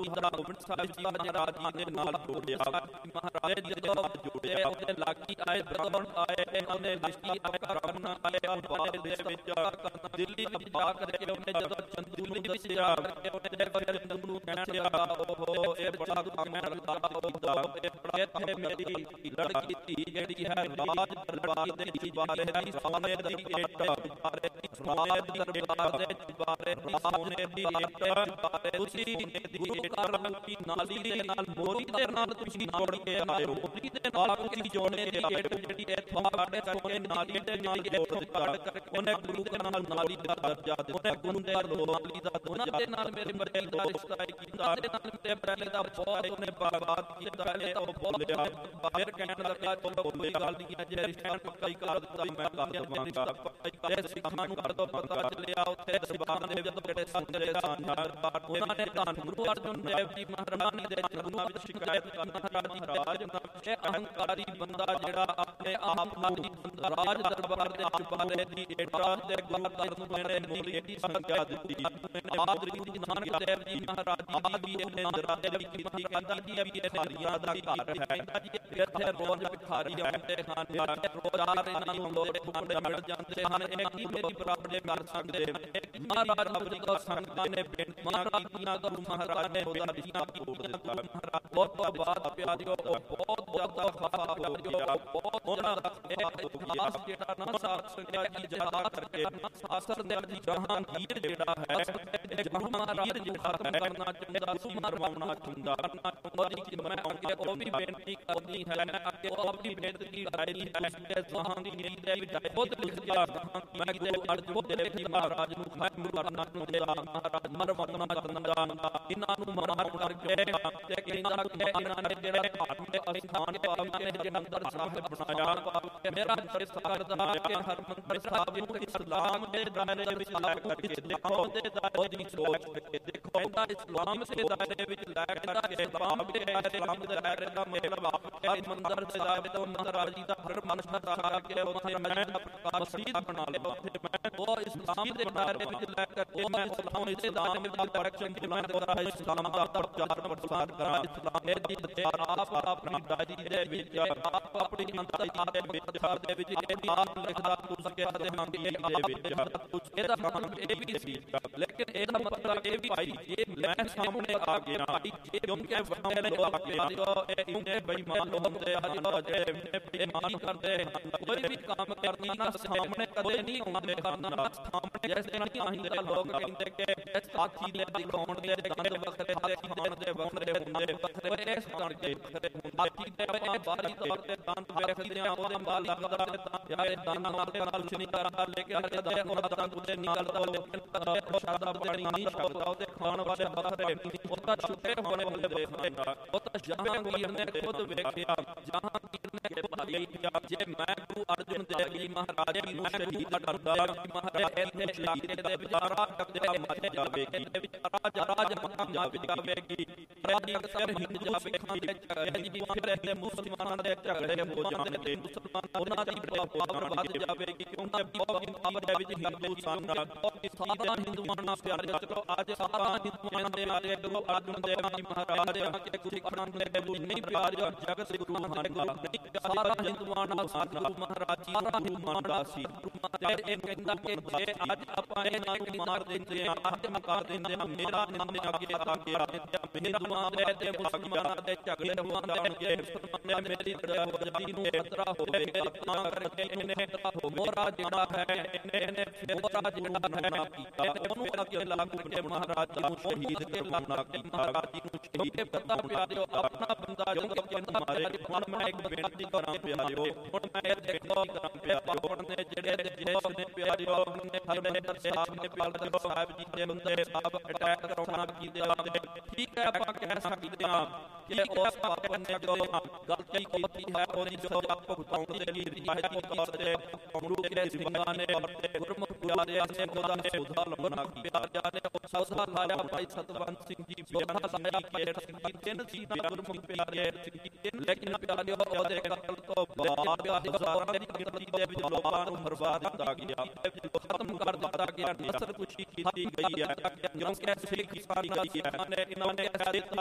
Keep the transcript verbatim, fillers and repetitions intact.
ਗੋਬਿੰਦ ਸਾਹਿਬ ਜੀ ਮਹਾਰਾਜ ਜੀ ਦੇ ਨਾਲ ਜੋੜਿਆ। ਮਹਾਰਾਜ ਜਦੋਂ ਜੋੜਿਆ ਉਹਦੇ ਲਾਗੀ ਆਏ, ਬ੍ਰਹਮਣ ਆਏ, ਉਹਨੇ ਲਿਸ਼ਕੀ ਆਕਰਮਣ ਆਏ, ਬਾਹਰ ਦੇਸ਼ ਵਿੱਚ ਦਿੱਲੀ ਜਾ ਕਰਕੇ ਉਹਨੇ ਜਦੋਂ ਚੰਦੂ ਨੂੰ ਦੱਸਿਆ ਕਰਕੇ ਉਹਨੇ ਫਿਰ ਚੰਦੂ ਨੂੰ ਕਹਿਣਾ ਉਹ ਇਹ ਬੜਾ ਕਹਿਣ ਲੱਗਾ ਹੁੰਦਾ ਇਹ ਬੜਾ ਇੱਥੇ ਮੇਰੀ ਲੜਕੀ ਧੀ ਜਿਹੜੀ ਹੈ ਰਾਜ ਦਰਬਾਰ ਦੇ ਚੁਬਾਰੇ ਦੀ ਸੋਨੇ ਦੀ ਇੱਟ ਬਾਰੇ ਸੋਨੇ ਦੀ ਦਰਬਾਰ ਦੇ ਚੁਬਾਰੇ ਦੀ ਸੋਨੇ ਦੀ ਇੱਟ ਬਾਰੇ ਤੁਸੀਂ ਗੁਰੂ ਘਰ ਦੀ ਨਾਲੀ ਦੇ ਨਾਲ ਮੋਰੀ ਦੇ ਨਾਲ ਤੁਸੀਂ ਜੋੜ ਕੇ ਆਏ ਹੋ। ਮੋਰੀ ਦੇ ਨਾਲ ਤੁਸੀਂ ਜੋੜਨੇ ਦੀ ਇੱਟ ਜਿਹੜੀ ਇੱਥੋਂ ਸਾਡੇ ਸੋਨੇ ਨਾਲੀ ਦੇ ਨਾਲ ਜੋੜ ਕਰਕੇ ਉਹਨੇ ਗੁਰੂ ਦੇ ਨਾਲ ਨਾਲੀ ਦਾ ਦਰਜਾ ਦਿੱਤਾ। ਉਹਨੇ ਗੁਰੂ ਦੇ ਨਾਲੀ ਦਾ ਦਰਜਾ ਦੇ ਨਾਲ ਮੇਰੇ ਮਰਜ਼ੀ ਦਾ ਰਿਸ਼ਤਾ ਕੀਤਾ ਦੇ ਨਾਲ ਮੇਰੇ ਪਹਿਲੇ ਦਾ ਬਹੁਤ ਉਹਨੇ ਬਾਤ ਕੀਤਾ। ਪਹਿਲੇ ਤਾਂ ਬੋਲਿਆ ਬਾਹਰ ਕਹਿਣ ਲੱਗਾ ਚਲੋ ਕੋਈ ਗੱਲ ਨਹੀਂ ਹੈ, ਜੇ ਰਿਸ਼ਤਾ ਪੱਕਾ ਹੀ ਕਰ ਦਿੱਤਾ ਮੈਂ ਕਰ ਦੇਵਾਂਗਾ ਪੱਕਾ ਹੀ ਕਰ। ਸਿੱਖਾਂ ਨੂੰ ਕਰ ਦੋ ਪਤਾ ਚੱਲਿਆ ਉੱਥੇ ਸਿਬਾਨ ਦੇ ਜਦੋਂ ਜਿਹੜੇ ਸੰਗਰੇ ਦਾ ਬਾਤ ਉਹਨਾਂ ਨੇ ਧੰਨ ਗੁਰੂ ਅਰਜਨ ਦੇਵ ਜੀ ਮਹਾਰਾਜ ਦੇ ਚਰਨਾਂ ਵਿੱਚ ਸ਼ਿਕਾਇਤ ਕਰਨਾ ਰਾਜੀ ਰਾਜ ਇਹ ਅਹੰਕਾਰੀ ਬੰਦਾ ਜਿਹੜਾ ਆਪਣੇ ਆਪ ਨੂੰ ਰਾਜ ਦਰਬਾਰ ਦੇ ਚੁਬਾਰੇ ਦੀ ਏਡਾ ਦੇ ਗੁਰਦਾਰ ਨੂੰ ਮੈਨੇ ਮੋਰੀ ਏਡੀ ਸੰਗਿਆ ਦਿੱਤੀ। ਆਪ ਗੁਰੂ ਨਾਨਕ ਦੇਵ ਜੀ ਮਹਾਰਾਜ ਜੀ ਵੀ ਉਹਨੇ ਅੰਦਰਾਂ ਦੇ ਵਿੱਚ ਕੀਤੀ ਕਹਿੰਦਾ ਜੀ ਇਹ ਸਾਰੀਆਂ ਦਾ ਘਰ ਹੈ ਇੱਥੇ ਰੋਜ਼ ਭਿਖਾਰੀ ਆਉਂਦੇ ਹਨ, ਰੋਜ਼ਾਰ ਇਹਨਾਂ ਨੂੰ ਲੋੜੇ ਫੁੱਟੇ ਮਿਲ ਜਾਂਦੇ ਹਨ, ਇਹ ਕੀ ਮੇਰੀ ਬਰਾਬਰੀ ਕਰ ਸਕਦੇ। ਮਹਾਰਾਜ ਆਪਣੀ ਕੋ ਸੰਗਤਾਂ ਨੇ ਬੇਨਤੀ ਮਹਾਰਾਜ ਦੀਆਂ ਗੁਰੂ ਮਹਾਰਾਜ ਨੇ ਉਹਦਾ ਰਿਸ਼ਤਾ ਤੋੜ ਦਿੱਤਾ। ਬਹੁਤ ਬਾਤ ਪਿਆਰਿਓ ਬਹੁਤ ਜ਼ਿਆਦਾ ਖਫਾ ਹੋ ਗਿਆ, ਬਹੁਤ ਉਹਨਾਂ ਦਾ ਖਾਸ ਜਿਹੜਾ ਨਾ ਸਾਸਤਰ ਦੀ ਜੜਾ ਕਰਕੇ ਸਾਸਤਰ ਦੇ ਦੀ ਜਹਾਂਗੀਰ ਜਿਹੜਾ ਹੈ ਜਹਾਂਗੀਰ ਜਿਹੜਾ ਕਰਨਾ ਚਾਹੁੰਦਾ ਸੀ ਮਰਵਾਉਣਾ ਚਾਹੁੰਦਾ ਕਿ ਮੈਂ ਅੱਗੇ ਉਹ ਵੀ ਬੇਨਤੀ ਕਰਨੀ ਹੈ ਅੱਗੇ ਉਹ ਆਪਣੀ ਬੇਨਤੀ ਦੀ ਡਾਇਰੀ ਹੈ ਜਹਾਂ ਦੀ ਨੀਂਦ ਦੇ ਵਿੱਚ ਬਹੁਤ ਲਿਖ ਗਿਆ ਮੈਂ ਕਿਤੇ ਅਰਜ ਬਹੁਤ ਦੇ ਮਹਾਰਾਜ ਨੂੰ ਮੈਂ ਮਰਨਾ ਨੂੰ ਦੇਦਾ ਮਹਾਰਾਜ ਮਰਵਾਉਣਾ ਚਾਹੁੰਦਾ ਇਹਨਾਂ ਨੂੰ ਮਰਵਾਉਣ ਕਰਕੇ ਤੇ ਕਹਿੰਦਾ ਕਿ ਇਹਨਾਂ ਨੇ ਜਿਹੜਾ ਧਰਮ ਦੇ ਅਸਥਾਨ ਪਾਵਨ ਦੇ ਅੰਦਰ ਸਾਹਿਬ ਬਣਾਇਆ ਮੇਰਾ ਸਰਕਾਰ ਦਾ ਕਿ ਹਰਮੰਦਰ ਸਾਹਿਬ ਨੂੰ ਇਸਲਾਮ ਦੇ ਦਾਇਰੇ ਦੇ ਵਿੱਚ ਲਾ ਕੇ ਦੇਖੋ ਦੇ ਦਾਇਰੇ ਦੀ ਸੋਚ ਦੇਖੋ ਉਹਦਾ ਇਸਲਾਮ ਦੇ ਦਾਇਰੇ ਵਿੱਚ ਲੈ ਕੇ ਇਸਲਾਮ ਦੇ ਇਸਲਾਮ ਦੇ ਦਾਇਰੇ ਦਾ ਮਤਲਬ ਹੈ ਮੰਦਰ ਦੇ ਦਾਇਰੇ ਤੋਂ ਮਹਾਰਾਜ ਜੀ ਦਾ ਹਰਮਨ ਸਾਹਿਬ ਕੇ ਉੱਥੇ ਮੈਂ ਪ੍ਰਕਾਸ਼ ਸ਼ਹੀਦ ਬਣਾ ਲਿਆ ਉੱਥੇ ਮੈਂ ਉਹ ਇਸਲਾਮ ਦੇ ਦਾਇਰੇ ਵਿੱਚ ਲੈ ਕੇ ਉਹ ਮੈਂ ਇਸਲਾਮ ਦੇ ਦਾਇਰੇ ਵਿੱਚ ਪ੍ਰੋਡਕਸ਼ਨ ਬਣਾ ਦਿੱਤਾ ਹੈ ਇਸਲਾਮ ਦਾ ਪ੍ਰਚਾਰ ਪ੍ਰਸਾਰ ਕਰਾਂ ਇਸਲਾਮ ਦੇ ਦੀ ਆਪ ਆਪਣੀ ਡਾਇਰੀ ਦੇ ਵਿੱਚ ਆਪ ਆਪਣੀ ਅੰਤਰ ਦੇ ਵਿਚਾਰ ਦੇ ਵਿੱਚ ਇਹ ਆਪ ਲਿਖਦਾ ਤੁਸੀਂ ਕਹਿੰਦੇ ਹਾਂ ਕਿ ਇਹ ਦੇ ਵਿੱਚ ਇਹਦਾ ਮਤਲਬ ਇਹ ਵੀ ਸੀ ਲੇਕਿਨ ਇਹਦਾ ਮਤਲਬ ਇਹ ਵੀ ਭਾਈ ਜੇ ਮੈਂ ਸਾਹਮਣੇ ਆ ਗਿਆ ਕਿਉਂਕਿ ਵਹਾਂ ਨੇ ਆ ਗਿਆ ਇਹ ਇਹਨੇ ਬੇਈਮਾਨ ਲੋਕ ਤੇ ਅੱਜ ਜੇ ਬੇਈਮਾਨ ਕਰਦੇ ਕੋਈ ਵੀ ਕੰਮ ਕਰਨਾ ਨਾ ਸਾਹਮਣੇ ਕਦੇ ਨਹੀਂ ਆਉਂਦੇ ਕਰਨਾ ਸਾਹਮਣੇ ਜੈਸੇ ਨਹੀਂ ਆਉਂਦੇ ਲੋਕ ਕਹਿੰਦੇ ਕਿ ਇਸ ਸਾਥੀ ਦੇ ਦਿਖਾਉਣ ਦੇ ਗੰਦ ਵਖਰੇ ਖਾਣ ਦੇ ਵਖਰੇ ਹੁੰਦੇ ਵਖਰੇ ਇਸ ਕਰਕੇ ਹੁੰਦਾ ਠੀਕ ਹੈ ਇਹ ਬਾਹਰੀ ਤੌਰ ਤੇ ਦੰਦ ਵੇਖਦੇ ਆ ਉਹਦੇ ਬਾਲ ਲੱਗਦਾ ਤੇ ਤਾਂ ਇਹ ਦੰਦ ਨਾਲ ਦੇ ਨਾਲ ਕੁਛ ਨਹੀਂ ਕਰਦਾ ਲੇਕਿਨ ਇਹਦੇ ਉਹ ਦੰਦ ਕੁਛ ਨਿਕਲਦਾ ਉਹ ਸ਼ਬਦ ਬਣੀ ਨਹੀਂ ਸ਼ਬਦ ਉਹਦੇ ਖਾਣ ਵਾਲੇ ਵਖਰੇ ਉਹਦਾ ਛੁੱਟੇ ਹੋਣੇ ਵਾਲੇ ਦੇਖਦਾ ਉਹ ਤਾਂ ਜਹਾਂਗੀਰ ਨੇ ਖੁਦ ਵੇਖਿਆ ਜਹਾਂਗੀਰ ਨੇ ਭਾਈ ਜੇ ਮੈਂ ਗੁਰੂ ਅਰਜਨ ਦੇਵ ਜੀ ਮਹਾਰਾਜ ਜੀ ਨੂੰ ਸ਼ਹੀਦ ਕਰਦਾ ਮਹਾਰਾਜ ਇਹਨੇ ਸ਼ਹੀਦ ਦੇ ਵਿਚਾਰਾ ਕਰਦੇ ਮੱਚ ਜਾਵੇਗੀ ਤੇ ਵਿਚਾਰਾ ਰਾਜ ਮੱਚ ਜਾਵੇਗੀ ਰਾਜ ਅਕਸਰ ਹਿੰਦ ਜਾਵੇ ਖਾਂਦੇ ਜੀ ਫਿਰ ਇਹ ਮੁਸਲਮਾਨਾਂ ਦੇ ਝਗੜੇ ਹੋ ਜਾਂਦੇ ਨੇ ਮੁਸਲਮਾਨ ਉਹਨਾਂ ਦੀ ਪਾਵਰ ਵੱਧ ਜਾਵੇਗੀ ਕਿਉਂਕਿ ਬਹੁਤ ਪਾਵਰ ਦੇ ਵਿੱਚ ਹਿੰਦੂ ਸਨ ਸਾਰਾ ਹਿੰਦੂਆਂ ਨਾਲ ਪਿਆਰ ਚਲੋ ਅੱਜ ਸਾਰਾ ਹਿੰਦੂਆਂ ਦੇ ਨਾਲ ਗੁਰੂ ਅਰਜਨ ਦੇਵ ਜੀ ਮਹਾਰਾਜ ਕੇ ਗੁਰੂ ਅਰਜਨ ਦੇਵ ਜੀ ਨਹੀਂ ਪਿਆਰ ਜਗਤ ਗੁਰੂ ਹਰਿਗੋਬਿੰਦ ਨਹੀਂ ਸਾਰਾ ਹਿੰਦੂਆਂ ਨਾਲ ਗੁਰੂ ਮਹਾਰਾਜ ਜੀ ਦਾ ਹਿੰਦੂਆਂ ਦਾ ਸੀ ਤੇ ਇਹ ਕਹਿੰਦਾ ਕਿ ਜੇ ਅੱਜ ਆਪਾਂ ਇਹਨਾਂ ਨੂੰ ਮਾਰ ਦਿੰਦੇ ਆ ਅੱਜ ਮਕਾਰ ਦਿੰਦੇ ਆ ਮੇਰਾ ਨਿੰਦੇ ਅੱਗੇ ਆ ਗਿਆ ਹਿੰਦੂਆਂ ਦੇ ਤੇ ਮੁਸਲਮਾਨਾਂ ਦੇ ਝਗੜੇ ਹੋਣਗੇ ਮੁਸਲਮਾਨਾਂ ਮੇਰੀ ਜਦੀ ਨੂੰ ਖਤਰਾ ਹੋਵੇਗਾ ਤਾਂ ਕਰਕੇ ਇਹਨੇ ਮੋਰਾ ਜਿਹੜਾ ਹੈ ਇਹਨੇ ਮੋਰਾ ਜਿਹੜਾ ਨਾ ਕੀਤਾ ਉਹਨੂੰ ਅੱਗੇ ਲਾਗੂ ਕਰਕੇ ਮਹਾਰਾਜ ਜੀ ਨੂੰ ਸ਼ਹੀਦ ਕੇ ਲਾਣਾ ਕਿ ਮਹਾਰਾਜ ਜੀ ਨੂੰ ਸ਼ਹੀਦ ਪਤਾ ਪਿਆਰਿਓ ਆਪਣਾ ਬੰਦਾ ਜੋ ਕਹਿੰਦਾ ਮਾਰੇ ਹੁਣ ਮੈਂ ਇੱਕ ਬੇਨਤੀ ਕਰਾਂ ਪਿਆਰਿਓ ਹੁਣ ਮੈਂ ਇਹ ਬੇਨਤੀ ਕਰਾਂ ਪਿਆਰਿਓ ਹੁਣ ਦੇ ਜਿਹੜੇ ਜਿਸ ਨੇ ਪਿਆਰਿਓ ਨੇ ਹਰਮੰਦਰ ਸਾਹਿਬ ਨੇ ਪਿਆਰਿਓ ਸਾਹਿਬ ਜੀ ਦੇ ਬੰਦੇ ਸਾਹਿਬ ਅਟੈਕ ਕਰਾਉਣਾ ਕੀ ਦੇ ਠੀਕ ਹੈ ਆਪਾਂ ਕਹਿ ਸਕਦੇ ਹਾਂ ਕਿ ਉਸ ਪਾਪ ਨੇ ਜੋ ਗਲਤੀ ਕੀਤੀ ਹੈ ਉਹਦੀ ਸਜ਼ਾ ਭੁਗਤਾਉਣ ਦੇ ਲਈ ਰਿਆਇਤੀ ਤੌਰ ਤੇ ਗੁਰੂ ਕੇ ਸਿੱਖਾਂ ਨੇ ਗੁਰਮੁਖ ਪਿਆਰਿਆਂ ਸਿੰਘਾਂ ਦਾ ਸੌਦਾ ਲਾਉਣਾ ਪਿਆਰਿਆਂ ਨੇ ਉਹ ਸੌਦਾ ਲਾਇਆ ਭਾਈ ਸਤਵੰਤ ਸਿੰਘ ਜੀ ਸੌਦਾ ਲਾਇਆ ਕੇਰ ਸਿੰਘ ਜੀ ਤਿੰਨ ਸੀ ਗੁਰਮੁਖ ਪਿਆਰੇ ਲੇਕਿਨ ਪਿਆਰਿਓ ਉਹਦੇ ਕਤਲ ਤੋਂ ਬਾਅਦ ਹਜ਼ਾਰਾਂ ਦੀ ਗਿਣਤੀ ਦੇ ਵਿੱਚ ਲੋਕਾਂ ਨੂੰ ਮਰਵਾ ਦਿੱਤਾ ਗਿਆ ਖਤਮ ਕਰ ਦਿੱਤਾ ਗਿਆ ਨਸਲ ਕੁਸ਼ੀ ਕੀਤੀ ਗਈ ਹੈ ਕਿਉਂਕਿ ਸਿੱਖ ਇਸਾਈ ਨੇ ਇਹਨਾਂ ਨੇ